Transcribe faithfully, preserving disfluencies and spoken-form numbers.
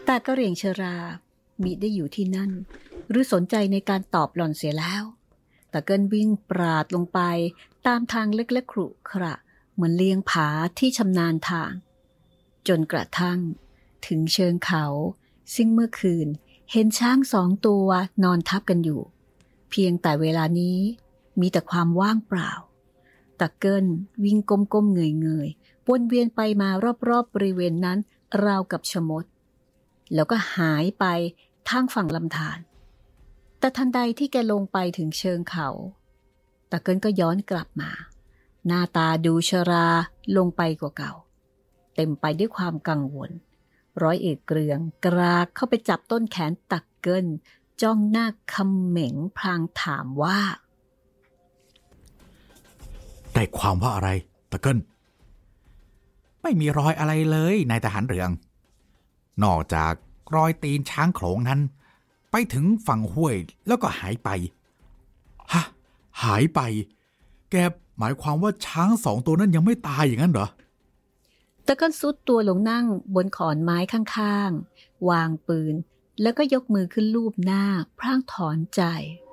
แต่กระเหรี่ยงชรามิได้อยู่ที่นั่นหรือสนใจในการตอบหล่อนเสียแล้วแต่เกินวิ่งปราดลงไปตามทางเล็กๆขรุขระเหมือนเลียงผาที่ชำนาญทางจนกระทั่งถึงเชิงเขาซึ่งเมื่อคืนเห็นช้างสองตัวนอนทับกันอยู่เพียงแต่เวลานี้มีแต่ความว่างเปล่าตะเกิลวิ่งก้มๆเงยๆวนเวียนไปมารอบๆบริเวณนั้นราวกับชะมดแล้วก็หายไปทางฝั่งลำธารแต่ทันใดที่แกลงไปถึงเชิงเขาตะเกิลก็ย้อนกลับมาหน้าตาดูชราลงไปกว่าเก่าเต็มไปด้วยความกังวลร้อยเอกเกรืองกรากเข้าไปจับต้นแขนตะเกิลจ้องหน้าเขม็งพลางถามว่าได้ความว่าอะไรตะเกิลไม่มีรอยอะไรเลยนายทหารเรืองนอกจากรอยตีนช้างโขลงนั้นไปถึงฝั่งห้วยแล้วก็หายไปฮะหายไปแกหมายความว่าช้างสองตัวนั้นยังไม่ตายอย่างนั้นเหรอตะเกิลซุดตัวลงนั่งบนขอนไม้ข้างๆวางปืนแล้วก็ยกมือขึ้นลูบหน้าพลางถอนใจ